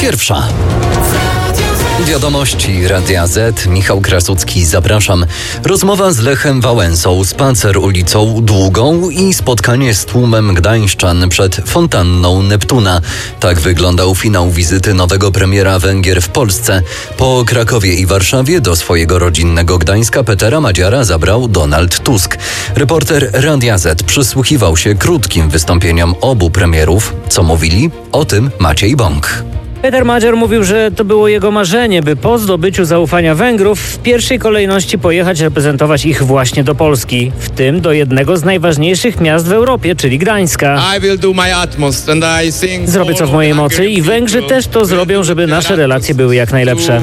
21:00. Wiadomości Radia Z. Michał Krasucki, zapraszam. Rozmowa z Lechem Wałęsą, spacer ulicą Długą i spotkanie z tłumem gdańszczan przed fontanną Neptuna. Tak wyglądał finał wizyty nowego premiera Węgier w Polsce. Po Krakowie i Warszawie do swojego rodzinnego Gdańska Petera Madziara zabrał Donald Tusk. Reporter Radia Z przysłuchiwał się krótkim wystąpieniom obu premierów. Co mówili? O tym Maciej Bąk. Peter Madziar mówił, że to było jego marzenie, by po zdobyciu zaufania Węgrów w pierwszej kolejności pojechać reprezentować ich właśnie do Polski, w tym do jednego z najważniejszych miast w Europie, czyli Gdańska. Zrobię co w mojej mocy i Węgrzy też to zrobią, żeby nasze relacje były jak najlepsze.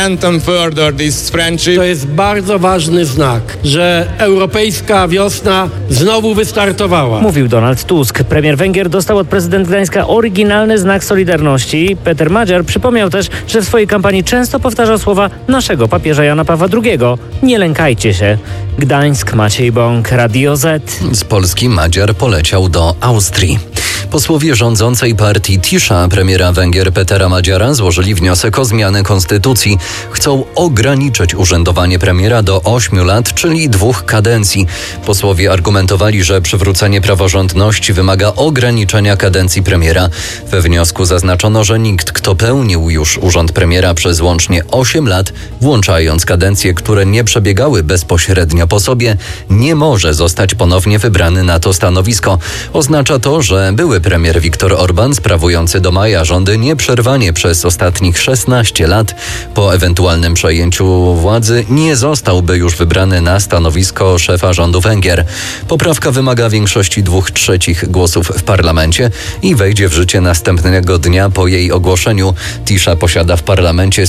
To jest bardzo ważny znak, że europejska wiosna znowu wystartowała. Mówił Donald Tusk. Premier Węgier dostał od prezydenta Gdańska oryginalny znak solidarności. Peter Madziar przypomniał też, że w swojej kampanii często powtarzał słowa naszego papieża Jana Pawła II. Nie lękajcie się. Gdańsk, Maciej Bąk, Radio Z. Z Polski Madziar poleciał do Austrii. Posłowie rządzącej partii Tisza premiera Węgier Petera Madziara złożyli wniosek o zmianę konstytucji. Chcą ograniczyć urzędowanie premiera do 8 lat, czyli 2 kadencji. Posłowie argumentowali, że przywrócenie praworządności wymaga ograniczenia kadencji premiera. We wniosku zaznaczono, że nikt, kto pełnił już urząd premiera przez łącznie 8 lat, włączając kadencje, które nie przebiegały bezpośrednio po sobie, nie może zostać ponownie wybrany na to stanowisko. Oznacza to, że były premier Viktor Orbán, sprawujący do maja rządy nieprzerwanie przez ostatnich 16 lat, po ewentualnym przejęciu władzy nie zostałby już wybrany na stanowisko szefa rządu Węgier. Poprawka wymaga większości 2/3 głosów w parlamencie i wejdzie w życie następnego dnia po jej ogłoszeniu. Tisza posiada w parlamencie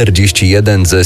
141 ze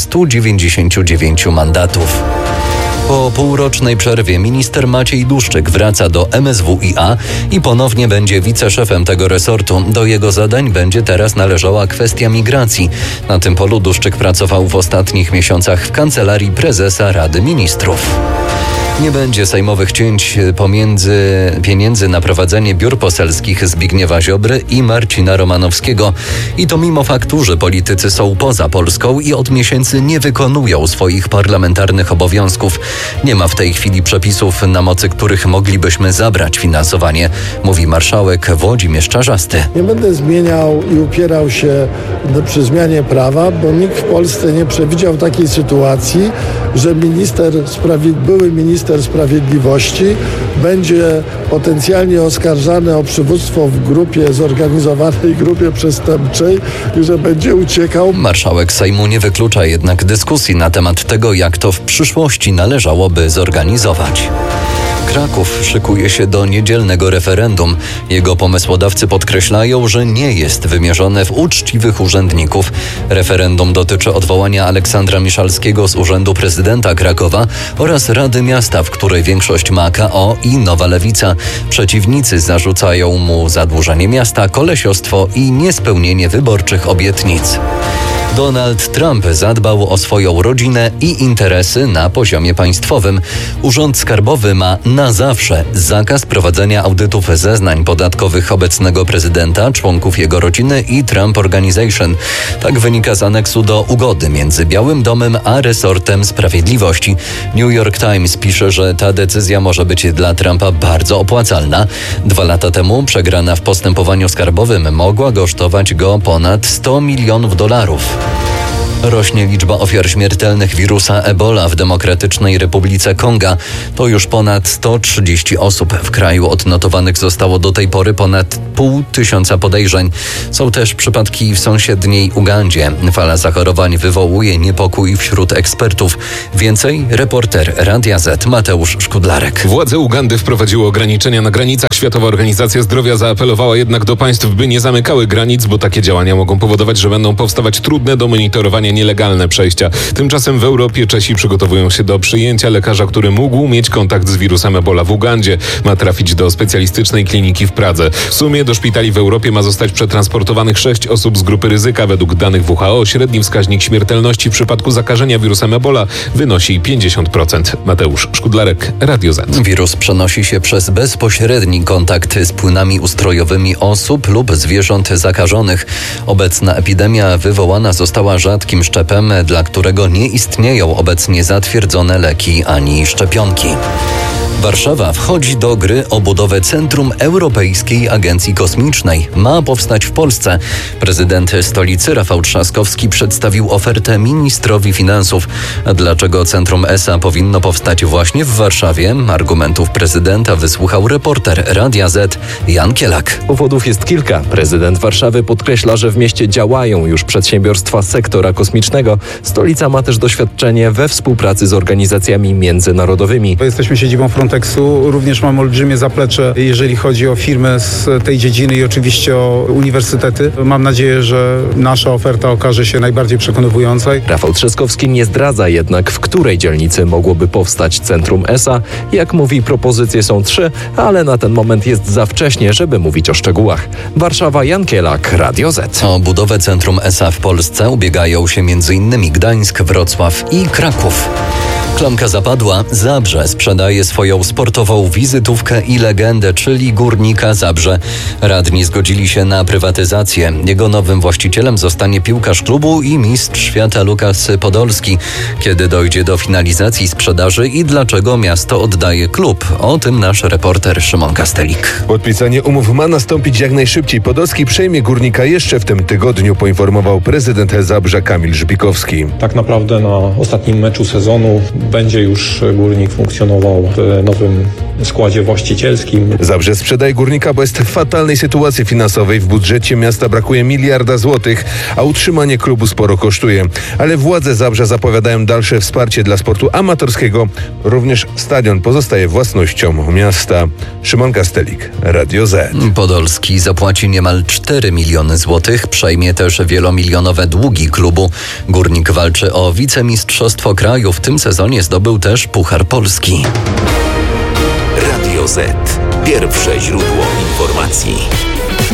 199 mandatów. Po półrocznej przerwie minister Maciej Duszczyk wraca do MSWiA i ponownie będzie wiceszefem tego resortu. Do jego zadań będzie teraz należała kwestia migracji. Na tym polu Duszczyk pracował w ostatnich miesiącach w kancelarii prezesa Rady Ministrów. Nie będzie sejmowych cięć pieniędzy na prowadzenie biur poselskich Zbigniewa Ziobry i Marcina Romanowskiego. I to mimo faktu, że politycy są poza Polską i od miesięcy nie wykonują swoich parlamentarnych obowiązków. Nie ma w tej chwili przepisów, na mocy których moglibyśmy zabrać finansowanie, mówi marszałek Włodzimierz Czarzasty. Nie będę zmieniał i upierał się przy zmianie prawa, bo nikt w Polsce nie przewidział takiej sytuacji, że były minister Sprawiedliwości będzie potencjalnie oskarżany o przywództwo w zorganizowanej grupie przestępczej i że będzie uciekał. Marszałek Sejmu nie wyklucza jednak dyskusji na temat tego, jak to w przyszłości należałoby zorganizować. Kraków szykuje się do niedzielnego referendum. Jego pomysłodawcy podkreślają, że nie jest wymierzone w uczciwych urzędników. Referendum dotyczy odwołania Aleksandra Miszalskiego z urzędu prezydenta Krakowa oraz Rady Miasta, w której większość ma KO i Nowa Lewica. Przeciwnicy zarzucają mu zadłużenie miasta, kolesiostwo i niespełnienie wyborczych obietnic. Donald Trump zadbał o swoją rodzinę i interesy na poziomie państwowym. Urząd Skarbowy ma na zawsze zakaz prowadzenia audytów zeznań podatkowych obecnego prezydenta, członków jego rodziny i Trump Organization. Tak wynika z aneksu do ugody między Białym Domem a resortem sprawiedliwości. New York Times pisze, że ta decyzja może być dla Trumpa bardzo opłacalna. 2 lata temu przegrana w postępowaniu skarbowym mogła kosztować go ponad $100 milionów. Rośnie liczba ofiar śmiertelnych wirusa Ebola w Demokratycznej Republice Konga. To już ponad 130 osób. W kraju odnotowanych zostało do tej pory ponad 500 podejrzeń. Są też przypadki w sąsiedniej Ugandzie. Fala zachorowań wywołuje niepokój wśród ekspertów. Więcej reporter Radia Z Mateusz Szkudlarek. Władze Ugandy wprowadziły ograniczenia na granicach. Światowa Organizacja Zdrowia zaapelowała jednak do państw, by nie zamykały granic, bo takie działania mogą powodować, że będą powstawać trudne do monitorowania nielegalne przejścia. Tymczasem w Europie Czesi przygotowują się do przyjęcia lekarza, który mógł mieć kontakt z wirusem Ebola w Ugandzie. Ma trafić do specjalistycznej kliniki w Pradze. W sumie do szpitali w Europie ma zostać przetransportowanych 6 osób z grupy ryzyka. Według danych WHO średni wskaźnik śmiertelności w przypadku zakażenia wirusem Ebola wynosi 50%. Mateusz Szkudlarek, Radio Z. Wirus przenosi się przez bezpośredni kontakt z płynami ustrojowymi osób lub zwierząt zakażonych. Obecna epidemia wywołana została rzadkim szczepem, dla którego nie istnieją obecnie zatwierdzone leki ani szczepionki. Warszawa wchodzi do gry o budowę Centrum Europejskiej Agencji Kosmicznej. Ma powstać w Polsce. Prezydent stolicy Rafał Trzaskowski przedstawił ofertę ministrowi finansów. Dlaczego Centrum ESA powinno powstać właśnie w Warszawie? Argumentów prezydenta wysłuchał reporter Radia Z Jan Kielak. Powodów jest kilka. Prezydent Warszawy podkreśla, że w mieście działają już przedsiębiorstwa sektora kosmicznego. Stolica ma też doświadczenie we współpracy z organizacjami międzynarodowymi. Jesteśmy siedzibą Frontexu, również mamy olbrzymie zaplecze, jeżeli chodzi o firmy z tej dziedziny i oczywiście o uniwersytety. Mam nadzieję, że nasza oferta okaże się najbardziej przekonywująca. Rafał Trzaskowski nie zdradza jednak, w której dzielnicy mogłoby powstać Centrum ESA. Jak mówi, propozycje są 3, ale na ten moment jest za wcześnie, żeby mówić o szczegółach. Warszawa, Jan Kielak, Radio Z. O budowę Centrum ESA w Polsce ubiegają się m.in. Gdańsk, Wrocław i Kraków. Klamka zapadła. Zabrze sprzedaje swoją sportową wizytówkę i legendę, czyli Górnika Zabrze. Radni zgodzili się na prywatyzację. Jego nowym właścicielem zostanie piłkarz klubu i mistrz świata Lukas Podolski. Kiedy dojdzie do finalizacji sprzedaży i dlaczego miasto oddaje klub? O tym nasz reporter Szymon Kastelik. Podpisanie umów ma nastąpić jak najszybciej. Podolski przejmie Górnika jeszcze w tym tygodniu, poinformował prezydent Zabrza Kamil Żbikowski. Tak naprawdę na ostatnim meczu sezonu będzie już Górnik funkcjonował w nowym składzie właścicielskim. Zabrze sprzedaje Górnika, bo jest w fatalnej sytuacji finansowej. W budżecie miasta brakuje 1 miliarda złotych, a utrzymanie klubu sporo kosztuje. Ale władze Zabrza zapowiadają dalsze wsparcie dla sportu amatorskiego. Również stadion pozostaje własnością miasta. Szymon Kastelik, Radio Z. Podolski zapłaci niemal 4 miliony złotych. Przejmie też wielomilionowe długi klubu. Górnik walczy o wicemistrzostwo kraju. W tym sezonie zdobył też Puchar Polski. Radio Z. Pierwsze źródło informacji.